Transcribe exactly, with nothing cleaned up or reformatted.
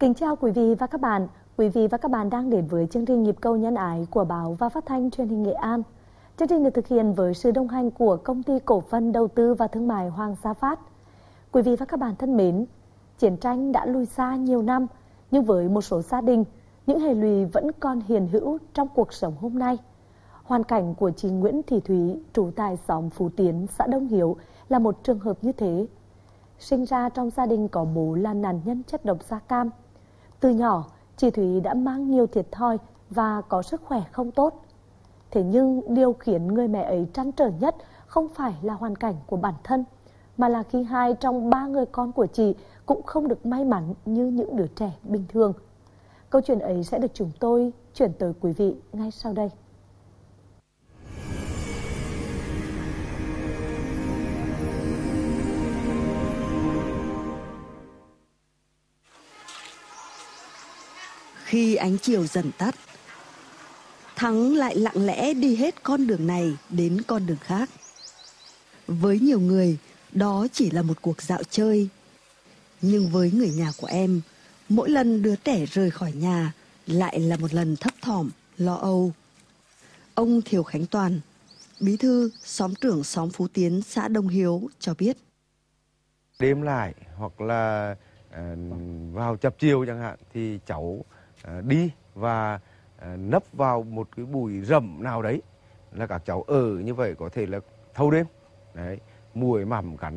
Kính chào quý vị và các bạn. Quý vị và các bạn đang đến với chương trình Nhịp cầu nhân ái của báo và phát thanh truyền hình Nghệ An. Chương trình được thực hiện với sự đồng hành của Công ty Cổ phần Đầu tư và Thương mại Hoàng Gia Phát. Quý vị và các bạn thân mến, chiến tranh đã lùi xa nhiều năm, nhưng với một số gia đình, những hệ lụy vẫn còn hiện hữu trong cuộc sống hôm nay. Hoàn cảnh của chị Nguyễn Thị Thúy, trú tại xóm Phú Tiến, xã Đông Hiếu là một trường hợp như thế. Sinh ra trong gia đình có bố là nạn nhân chất độc da cam. Từ nhỏ, chị Thúy đã mang nhiều thiệt thòi và có sức khỏe không tốt. Thế nhưng điều khiến người mẹ ấy trăn trở nhất không phải là hoàn cảnh của bản thân, mà là khi hai trong ba người con của chị cũng không được may mắn như những đứa trẻ bình thường. Câu chuyện ấy sẽ được chúng tôi chuyển tới quý vị ngay sau đây. Khi ánh chiều dần tắt, Thắng lại lặng lẽ đi hết con đường này đến con đường khác. Với nhiều người, đó chỉ là một cuộc dạo chơi. Nhưng với người nhà của em, mỗi lần đứa trẻ rời khỏi nhà lại là một lần thấp thỏm, lo âu. Ông Thiều Khánh Toàn, bí thư xóm trưởng xóm Phú Tiến, xã Đông Hiếu cho biết. Đêm lại hoặc là uh, vào chập chiều chẳng hạn thì cháu uh, đi và uh, nấp vào một cái bụi rậm nào đấy, là các cháu ở như vậy có thể là thâu đêm. Đấy, muỗi mằm cắn